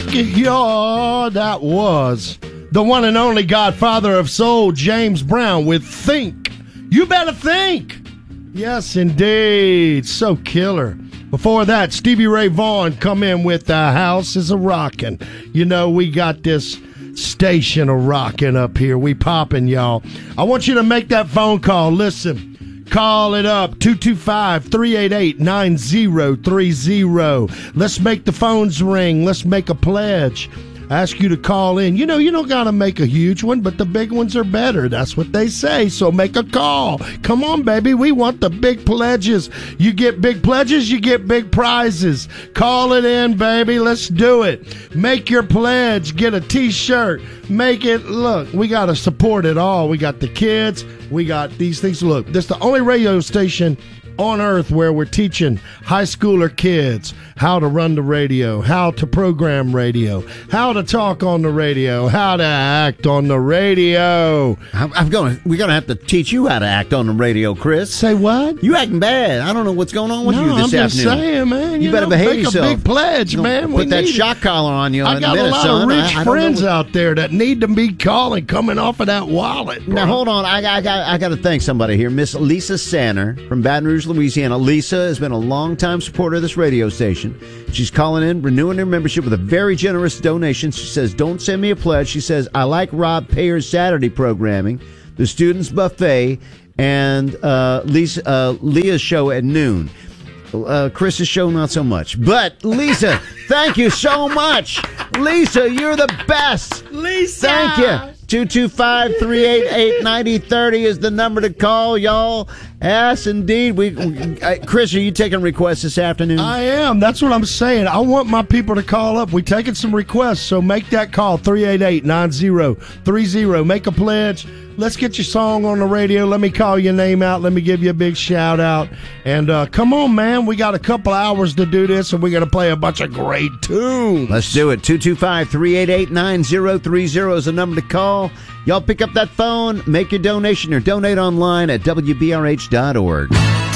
Yeah, that was the one and only godfather of soul, James Brown, with Think. You better think. Yes, indeed. So killer. Before that, Stevie Ray Vaughan come in with The House is a Rockin'. You know, we got this station a rockin' up here. We poppin', y'all. I want you to make that phone call. Listen, call it up, 225-388-9030. Let's make the phones ring. Let's make a pledge. I ask you to call in. You know, you don't got to make a huge one, but the big ones are better. That's what they say, so make a call. Come on, baby. We want the big pledges. You get big pledges, you get big prizes. Call it in, baby. Let's do it. Make your pledge. Get a T-shirt. Make it. Look, we got to support it all. We got the kids. We got these things. Look, this is the only radio station on earth where we're teaching high schooler kids how to run the radio, how to program radio, how to talk on the radio, how to act on the radio. We're going to have to teach you how to act on the radio, Chris. Say what? You acting bad. I don't know what's going on with you this afternoon. I'm just saying, man. You better behave yourself. Make a big pledge, man. Put that shock collar on you. I got a lot of rich friends out there that need to be calling, coming off of that wallet. Bro. Now, hold on. I got to thank somebody here. Miss Lisa Sanner from Baton Rouge, Louisiana. Lisa has been a longtime supporter of this radio station. She's calling in, renewing her membership with a very generous donation. She says, don't send me a pledge. She says, I like Rob Payer's Saturday programming, the Students Buffet, and Leah's show at noon. Chris's show, not so much. But, Lisa, thank you so much. Lisa, you're the best. Lisa. Thank you. 225-388-9030 is the number to call, y'all. Yes, indeed. Chris, are you taking requests this afternoon? I am. That's what I'm saying. I want my people to call up. We're taking some requests, so make that call, 388-9030. Make a pledge. Let's get your song on the radio. Let me call your name out. Let me give you a big shout out. And come on, man. We got a couple hours to do this, and we're going to play a bunch of great tunes. Let's do it. 225-388-9030 is the number to call. Y'all pick up that phone, make your donation, or donate online at WBRH.org.